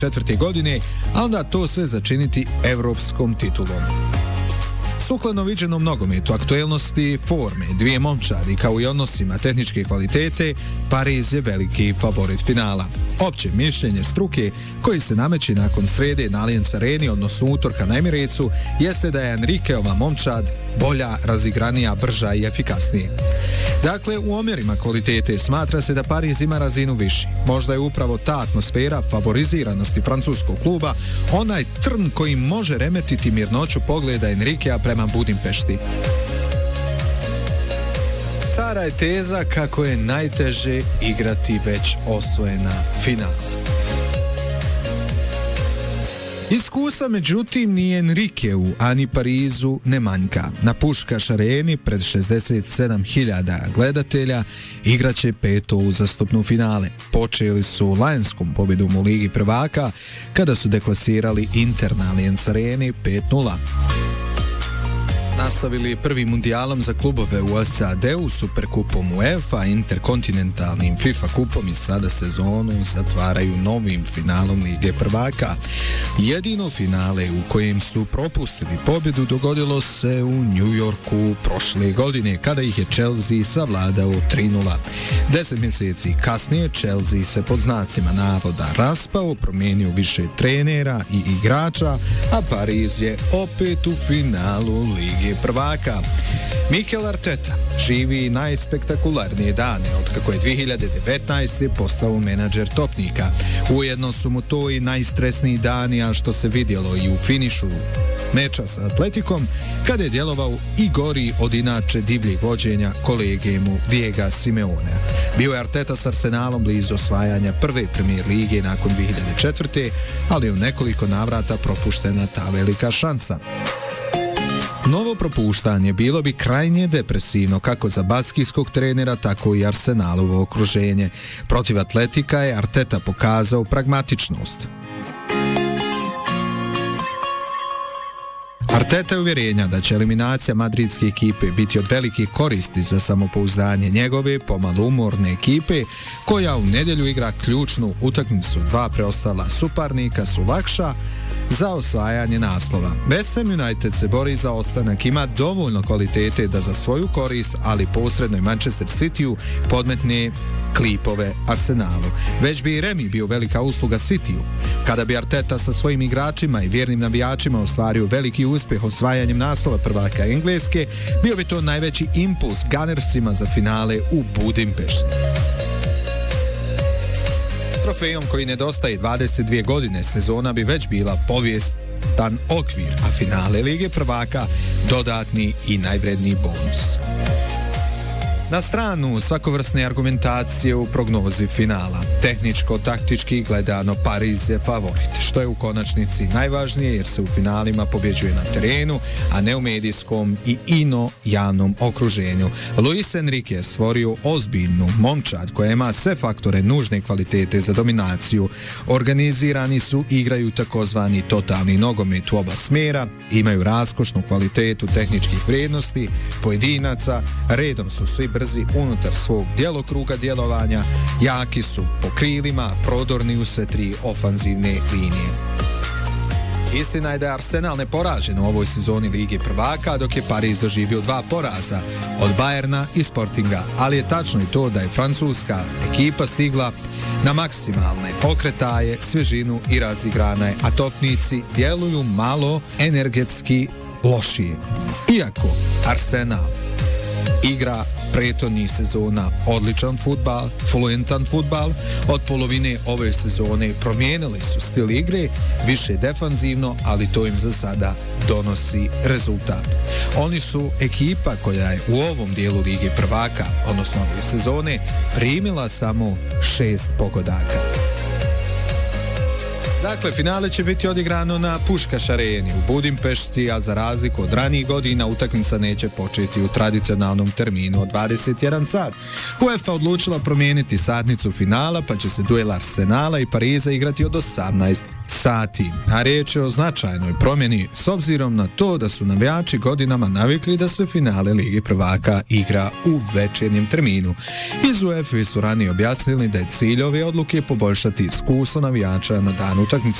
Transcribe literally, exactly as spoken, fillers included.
četvrte godine, a onda to sve začiniti evropskom titulom. Sukladno viđenom nogometu, aktuelnosti, forme, dvije momčadi kao i odnosima tehničke kvalitete, Pariz je veliki favorit finala. Opće mišljenje struke koji se nameće nakon srede na Allianz Areni, odnosno utorka na Emirecu, jeste da je Enriqueova momčad bolja, razigranija, brža i efikasnija. Dakle, u omjerima kvalitete smatra se da Pariz ima razinu viši. Možda je upravo ta atmosfera favoriziranosti francuskog kluba onaj trn koji može remetiti mirnoću pogleda Enriquea prema Budimpešti. Stara je teza kako je najteže igrati već osvojena finala. Iskusa, međutim, ni Enriqueu, ani Parizu ne manjka. Na Puškaš areni pred šezdeset sedam hiljada gledatelja igraće peto uzastopno finale. Počeli su Lionskom pobjedom u Ligi prvaka kada su deklasirali Inter na Allianz Areni pet nula. Nastavili prvim mundijalom za klubove u S A D-u, Superkupom UEFA, interkontinentalnim FIFA kupom i sada sezonu zatvaraju novim finalom Lige prvaka. Jedino finale u kojem su propustili pobjedu dogodilo se u New Yorku prošle godine kada ih je Chelsea savladao tri nula. Deset mjeseci kasnije Chelsea se pod znacima navoda raspao, promijenio više trenera i igrača, a Pariz je opet u finalu Lige prvaka. Mikel Arteta živi najspektakularnije dane otkako je dvije hiljade devetnaeste. postao menadžer topnika. Ujedno su mu to i najstresniji dani, a što se vidjelo i u finišu meča sa Atletikom, kada je djelovao i gori od inače divljih vođenja kolege mu Diego Simeonea. Bio je Arteta s Arsenalom blizu osvajanja prve Premier lige nakon dvije hiljade četvrte. ali u nekoliko navrata propuštena ta velika šansa. Novo propuštanje bilo bi krajnje depresivno kako za baskijskog trenera, tako i Arsenalovo okruženje. Protiv Atletika je Arteta pokazao pragmatičnost. Arteta je uvjerenja da će eliminacija madridske ekipe biti od velike koristi za samopouzdanje njegove pomalo umorne ekipe, koja u nedjelju igra ključnu utakmicu. Dva preostala suparnika su lakša za osvajanje naslova. West Ham United se bori za ostanak, ima dovoljno kvalitete da za svoju korist, ali posredno i Manchester Cityu podmetne klipove Arsenalu. Već bi i remi bio velika usluga Cityu. Kada bi Arteta sa svojim igračima i vjernim navijačima ostvario veliki uspjeh osvajanjem naslova prvaka Engleske, bio bi to najveći impuls Gunnersima za finale u Budimpešti. S trofejom koji nedostaje dvadeset dvije godine, sezona bi već bila povijestan okvir, a finale Lige prvaka dodatni i najvredniji bonus. Na stranu svakovrsne argumentacije u prognozi finala. Tehničko-taktički gledano Pariz je favorit, što je u konačnici najvažnije jer se u finalima pobjeđuje na terenu, a ne u medijskom i ino javnom okruženju. Luis Enrique je stvorio ozbiljnu momčad koja ima sve faktore nužne kvalitete za dominaciju. Organizirani su, igraju takozvani totalni nogomet u oba smjera, imaju raskošnu kvalitetu tehničkih vrijednosti, pojedinaca, redom su svi brzi unutar svog djelokruga djelovanja, jaki su po krilima, prodorni u sve tri ofanzivne linije. Istina je da je Arsenal neporažen u ovoj sezoni Lige prvaka, dok je Pariz doživio dva poraza od Bayerna i Sportinga, ali je tačno i to da je francuska ekipa stigla na maksimalne pokretaje, svježinu i razigrana je, a topnici djeluju malo energetski lošije. Iako Arsenal igra prethodnih sezona odličan fudbal, fluentan fudbal, od polovine ove sezone promijenili su stil igre, više defanzivno, ali to im za sada donosi rezultat. Oni su ekipa koja je u ovom dijelu Lige prvaka, odnosno ove sezone, primila samo šest pogodaka. Dakle, finale će biti odigrano na Puškaš areni u Budimpešti, a za razliku od ranijih godina utakmica neće početi u tradicionalnom terminu od dvadeset jedan sat. UEFA odlučila promijeniti satnicu finala, pa će se duel Arsenala i Pariza igrati od osamnaest sati. A riječ je o značajnoj promjeni s obzirom na to da su navijači godinama navikli da se finale Lige prvaka igra u večernjem terminu. Iz UEFA su ranije objasnili da je cilj ove odluke poboljšati iskustvo navijača na dan utakmice. utakmice